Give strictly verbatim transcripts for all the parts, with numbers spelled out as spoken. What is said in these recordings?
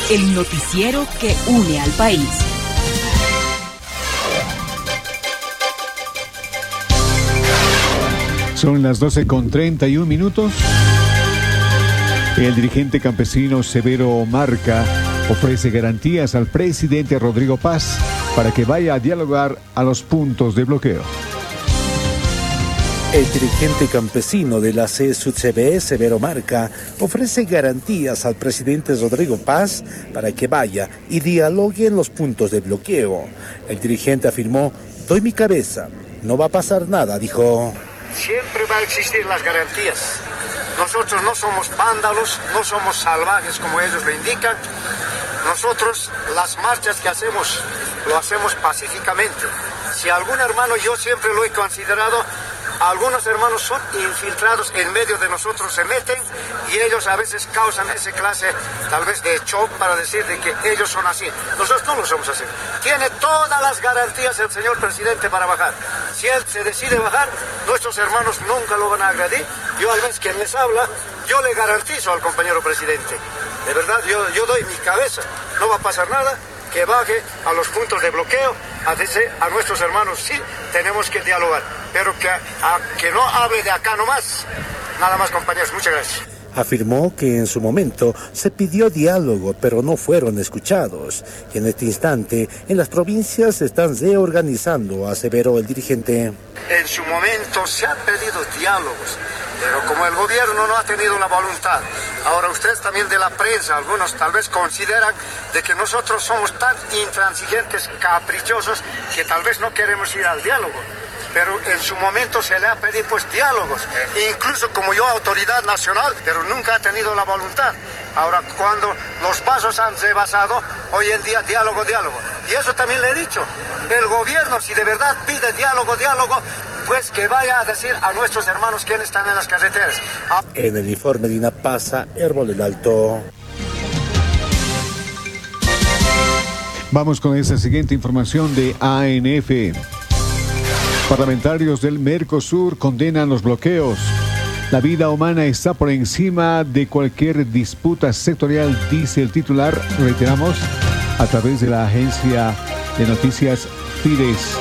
el noticiero que une al país. Son las doce con treinta y un minutos. El dirigente campesino Severo Marca ofrece garantías al presidente Rodrigo Paz para que vaya a dialogar a los puntos de bloqueo. El dirigente campesino de la C S U C B, Severo Marca, ofrece garantías al presidente Rodrigo Paz para que vaya y dialogue en los puntos de bloqueo. El dirigente afirmó: doy mi cabeza, no va a pasar nada, dijo. Siempre va a existir las garantías. Nosotros no somos vándalos, no somos salvajes como ellos lo indican. Nosotros las marchas que hacemos, lo hacemos pacíficamente. Si algún hermano, yo siempre lo he considerado, algunos hermanos son infiltrados en medio de nosotros, se meten y ellos a veces causan esa clase tal vez de shock para decir de que ellos son así. Nosotros no lo somos así. Tiene todas las garantías el señor presidente para bajar. Si él se decide bajar, nuestros hermanos nunca lo van a agredir. Yo al menos quien les habla, yo le garantizo al compañero presidente. De verdad, yo, yo doy mi cabeza, no va a pasar nada, que baje a los puntos de bloqueo, a, decir, a nuestros hermanos sí, tenemos que dialogar, pero que, a, que no hable de acá nomás. Nada más, compañeros, muchas gracias. Afirmó que en su momento se pidió diálogo, pero no fueron escuchados. Y en este instante, en las provincias se están reorganizando, aseveró el dirigente. En su momento se han pedido diálogos, pero como el gobierno no ha tenido la voluntad, ahora ustedes también de la prensa, algunos tal vez consideran de que nosotros somos tan intransigentes, caprichosos, que tal vez no queremos ir al diálogo. Pero en su momento se le ha pedido pues diálogos, incluso como yo, autoridad nacional, pero nunca ha tenido la voluntad. Ahora, cuando los pasos han rebasado, hoy en día diálogo, diálogo. Y eso también le he dicho, el gobierno, si de verdad pide diálogo, diálogo, pues que vaya a decir a nuestros hermanos quienes están en las carreteras. Ah. En el informe de INAPASA, Herbol del Alto. Vamos con esta siguiente información de A N F. Parlamentarios del Mercosur condenan los bloqueos. La vida humana está por encima de cualquier disputa sectorial, dice el titular, reiteramos, a través de la agencia de noticias Fides.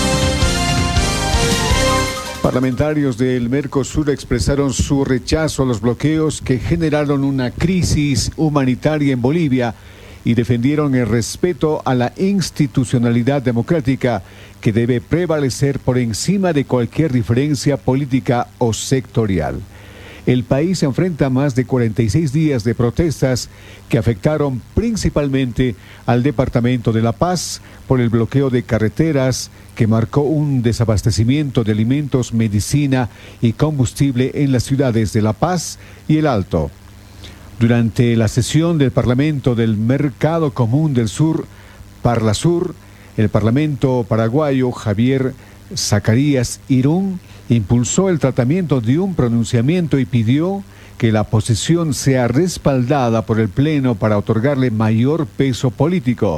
Parlamentarios del Mercosur expresaron su rechazo a los bloqueos que generaron una crisis humanitaria en Bolivia y defendieron el respeto a la institucionalidad democrática que debe prevalecer por encima de cualquier diferencia política o sectorial. El país se enfrenta a más de cuarenta y seis días de protestas que afectaron principalmente al departamento de La Paz por el bloqueo de carreteras que marcó un desabastecimiento de alimentos, medicina y combustible en las ciudades de La Paz y El Alto. Durante la sesión del Parlamento del Mercado Común del Sur, Parlasur, el Parlamento paraguayo Javier Zacarías Irún impulsó el tratamiento de un pronunciamiento y pidió que la posición sea respaldada por el Pleno para otorgarle mayor peso político.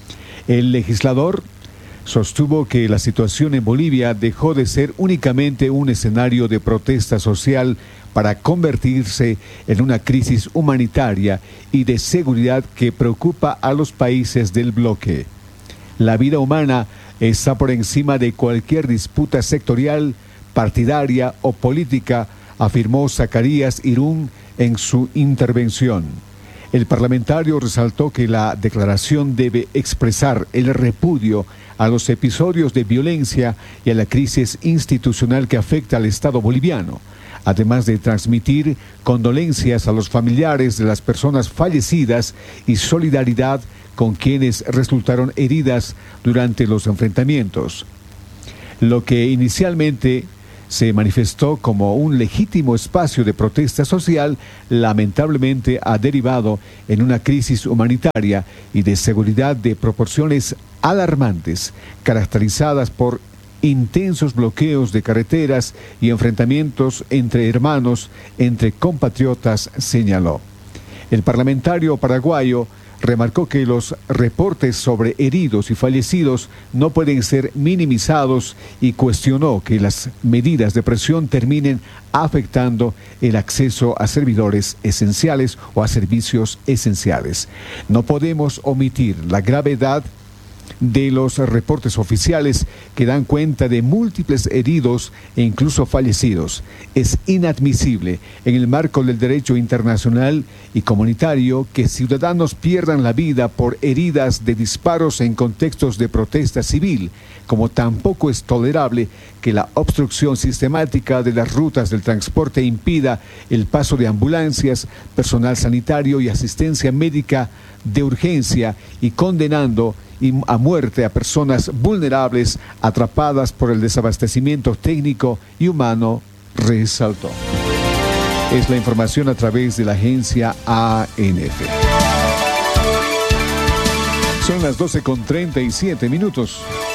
El legislador sostuvo que la situación en Bolivia dejó de ser únicamente un escenario de protesta social para convertirse en una crisis humanitaria y de seguridad que preocupa a los países del bloque. La vida humana está por encima de cualquier disputa sectorial, partidaria o política, afirmó Zacarías Irún en su intervención. El parlamentario resaltó que la declaración debe expresar el repudio a los episodios de violencia y a la crisis institucional que afecta al Estado boliviano, además de transmitir condolencias a los familiares de las personas fallecidas y solidaridad con quienes resultaron heridas durante los enfrentamientos. Lo que inicialmente se manifestó como un legítimo espacio de protesta social, lamentablemente ha derivado en una crisis humanitaria y de seguridad de proporciones alarmantes, caracterizadas por intensos bloqueos de carreteras y enfrentamientos entre hermanos, entre compatriotas, señaló. El parlamentario paraguayo remarcó que los reportes sobre heridos y fallecidos no pueden ser minimizados y cuestionó que las medidas de presión terminen afectando el acceso a servidores esenciales o a servicios esenciales. No podemos omitir la gravedad de los reportes oficiales que dan cuenta de múltiples heridos e incluso fallecidos. Es inadmisible en el marco del derecho internacional y comunitario que ciudadanos pierdan la vida por heridas de disparos en contextos de protesta civil, como tampoco es tolerable que la obstrucción sistemática de las rutas del transporte impida el paso de ambulancias, personal sanitario y asistencia médica de urgencia, y condenando a muerte a personas vulnerables atrapadas por el desabastecimiento técnico y humano, resaltó. Es la información a través de la agencia A N F. Son las doce con treinta y siete minutos.